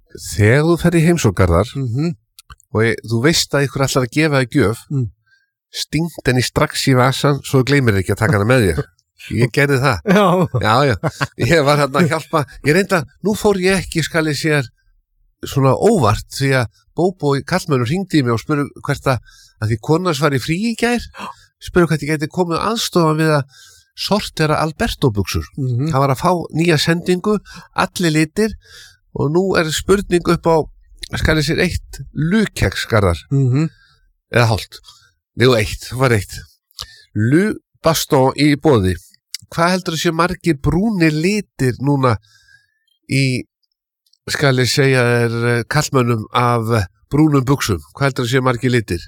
Þegar þú fer í heimsókgarðar og þú veist að ykkur ætlar að gefa þig gjöf, stingt henni strax í vasan svo gleymir ekki að taka hana með þér. Ég gerði það. Já. Ég var hérna að hjálpa. Ég reynda, nú fór ég ekki, skal ég sér, svona óvart, því að Bóbó kallmennur hringdi í mig og spurði hvert að því konans var í frí í gær, spurði hvert ég geti komið aðstofan við að sortera Alberto-buxur. Hann var að fá nýja sendingu, allir litir, og nú spurning upp á, skal ég sér, 1 lukkeksgarðar, eða hálft. Jú, 1, var 1. Lu Baston í boði. Hvað heldur að sé margir brúnir litir núna í, skal ég segja þér, kallmönnum af brúnum buxum? Hvað heldur að sé margir litir?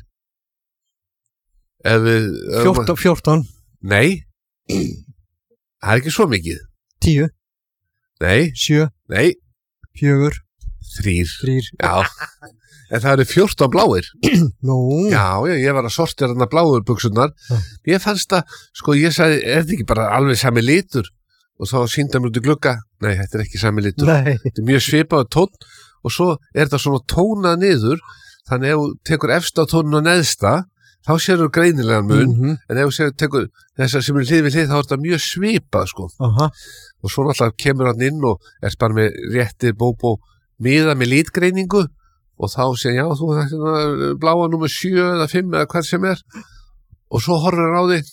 14. Nei. Það ekki svo mikið. 10. Nei. 7. Nei. 4. 3. Já. En það eru 14 bláir. Nú. Já, ég var að sortera þarna bláur buxurnar. Ég fannst að, sko, ég sagði, þetta ekki bara alveg sami litur? Og þá sýndi mér út í glugga, nei, þetta er ekki sami litur. Nei. Þetta er mjög svipað tónn og svo þetta svona tónað niður, þannig ef þú tekur efsta tónn og neðsta, þá sérur greinilegan mun, en ef þú tekur þessar sem hlið við hlið, þá er þetta mjög svipað, sko. Og svo náttúrulega kemur hann inn og bara með rétti Bóbó miða með litgreiningu og þá segja, já, þú þetta bláa númer 7 eða 5 eða hvað sem er og svo horfir hann á þig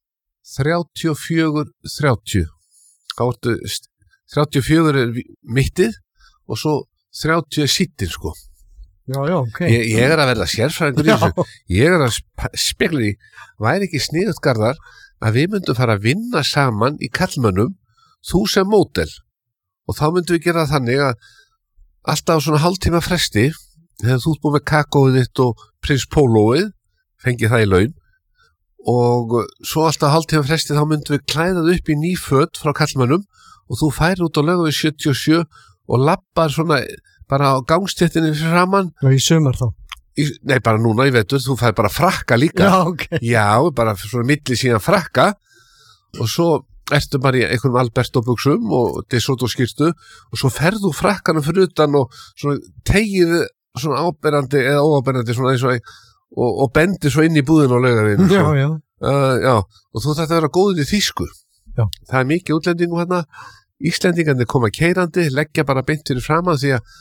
34-30. Þá ertu 34 er mittið og svo 30 er sittin, sko. Já, ok. Ég er að verða sérfræðingur í þessu. Ég er að spekla í, væri ekki sniðugt Garðar að við myndum fara að vinna saman í kallmönnum, þú sem módel. Og þá myndum við gera þannig að alltaf á svona hálftíma fresti, þegar þú ert búið með kakóið þitt og prins pólóið, fengið það í laun, og svo alltaf hálftíma fresti þá myndum við klæðað upp í ný föt frá kallmönnum og þú færir út á Laugavegi 77 og lappar svona bara á gangstéttinni framan. Og í sumar þá? Nei, bara núna í vetur, þú færir bara frakka líka. Já, ok. Já, bara svona milli síðan frakka og svo ertu bara í einhverjum Alberto-buxum og DeSoto-skyrtu og svo ferðu frakkanum fyrir utan og svona tegið svona áberandi eða óáberandi svona eins og bendi svo inn í búðin á Laugaveginu. Já, og þú þarft að vera góður í þýsku. Já. Það er mikið útlendingum hérna. Íslendingarnir koma keyrandi, leggja bara beint fyrir framan því að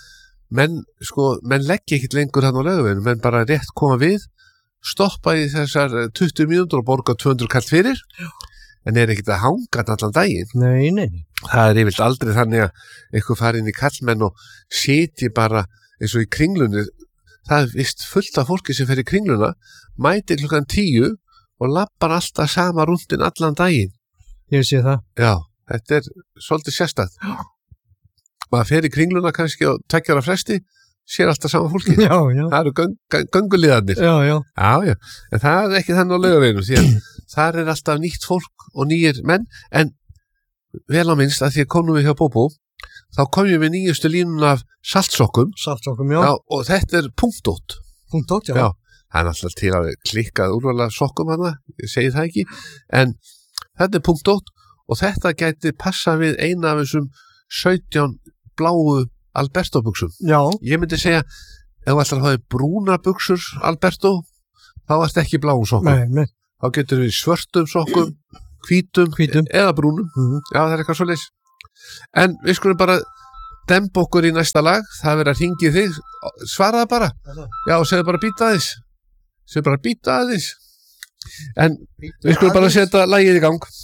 menn leggja ekkit lengur hérna á Laugaveginu, menn bara rétt koma við, stoppa í þessar 20 mínútur og borga 200 kall fyrir. Já. En er ekkit að hanga allan daginn. Nei. Það er yfirleitt aldrei þannig að eitthvað fari inn í kallmenn og sitji bara eins og í Kringlunni. Það er vist fullt af fólki sem fer í Kringluna, mæti klukkan 10 og lappar alltaf sama rúndin allan daginn. Ég sé það. Já, þetta er svolítið sérstætt. Maður fer í Kringluna kannski á 2 ára fresti, sér alltaf sama fólki. Já. Það eru gönguliðarnir. Já. En það er ekki þannig á Laugaveginu, því að þar er alltaf nýtt fólk og nýjir menn, en vel á minnst að því að komum við hjá Bóbó, þá komum við nýjustu línun af saltsokkum. Saltsokkum, já. Og þetta er punktótt. Punktótt, já. Já, það er alltaf til að klikkað úrvala sokkum hana, ég segi það ekki, en þetta er punktótt og þetta gæti passa við eina af þessum 17 bláu Alberto-buxum. Já. Ég myndi segja, ef þú ætlar að hafa brúna buxur Alberto, þá ertu ekki bláum sokkum. Nei. Þá getur við svörtum sokkum, hvítum eða brúnum. Já, það er eitthvað svoleiðis. En við skulum bara demba okkur í næsta lag. Það verður að hringja í þig. Svaraða bara. Já, og segðu bara býta aðeins. En við skulum bara setja lagið í gang.